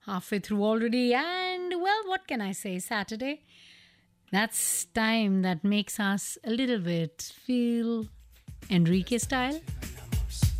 Halfway through already, and well, what can I say? Saturday. That's time that makes us a little bit feel Enrique style.